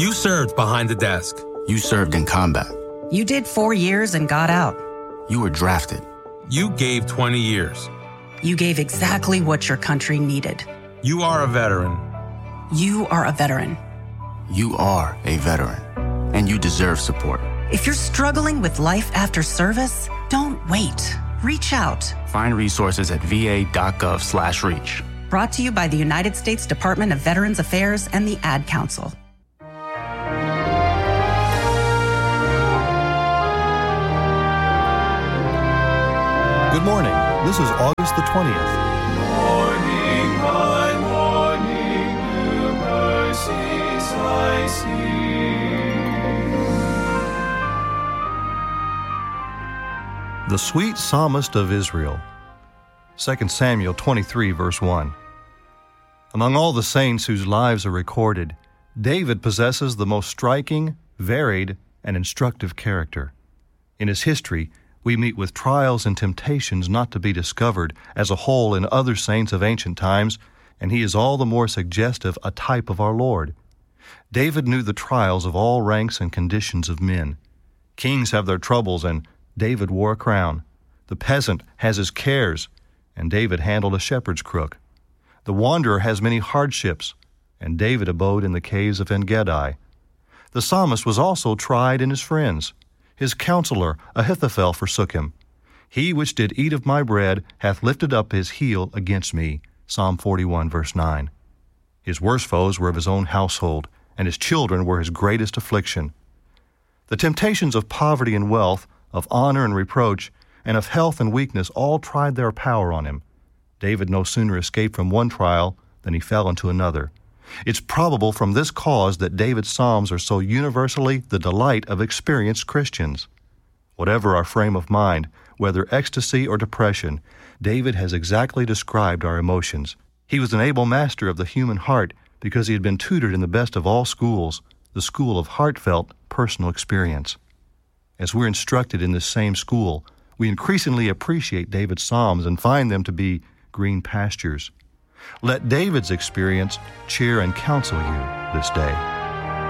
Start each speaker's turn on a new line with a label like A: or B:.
A: You served behind the desk.
B: You served in combat.
C: You did 4 years and got out.
B: You were drafted.
A: You gave 20 years.
C: You gave exactly what your country needed.
A: You are a veteran.
C: You are a veteran.
B: You are a veteran, and you deserve support.
C: If you're struggling with life after service, don't wait. Reach out.
B: Find resources at va.gov/reach.
C: Brought to you by the United States Department of Veterans Affairs and the Ad Council.
D: Good morning. This is August the 20th.
E: Morning by morning, new mercies I see.
D: The sweet psalmist of Israel. 2 Samuel 23, verse 1. Among all the saints whose lives are recorded, David possesses the most striking, varied, and instructive character. In his history, we meet with trials and temptations not to be discovered as a whole in other saints of ancient times, and he is all the more suggestive a type of our Lord. David knew the trials of all ranks and conditions of men. Kings have their troubles, and David wore a crown. The peasant has his cares, and David handled a shepherd's crook. The wanderer has many hardships, and David abode in the caves of En-Gedi. The psalmist was also tried in his friends. His counselor Ahithophel forsook him. He which did eat of my bread hath lifted up his heel against me. Psalm 41, verse 9. His worst foes were of his own household, and his children were his greatest affliction. The temptations of poverty and wealth, of honor and reproach, and of health and weakness all tried their power on him. David no sooner escaped from one trial than he fell into another. It's probable from this cause that David's Psalms are so universally the delight of experienced Christians. Whatever our frame of mind, whether ecstasy or depression, David has exactly described our emotions. He was an able master of the human heart because he had been tutored in the best of all schools, the school of heartfelt personal experience. As we're instructed in this same school, we increasingly appreciate David's Psalms and find them to be green pastures. Let David's experience cheer and counsel you this day.